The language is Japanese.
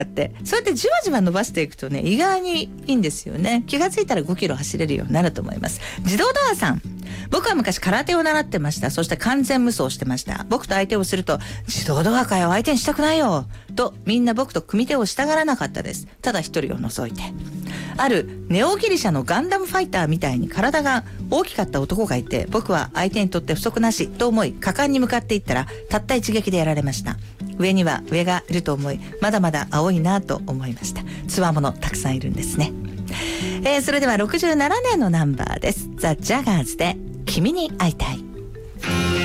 ってそうやってじわじわ伸ばしていくとね、意外にいいんですよね。気がついたら5キロ走れるようになると思います。自動ドアさん、僕は昔空手を習ってました。そして完全無双してました。僕と相手をすると、自動ドアかよ、相手にしたくないよとみんな僕と組手をしたがらなかったです。ただ一人を除いて。あるネオギリシャのガンダムファイターみたいに体が大きかった男がいて、僕は相手にとって不足なしと思い果敢に向かっていったら、たった一撃でやられました。上には上がいると思い、まだまだ青いなと思いました。つわものたくさんいるんですね。それでは67年のナンバーです。ザ・ジャガーズで君に会いたい。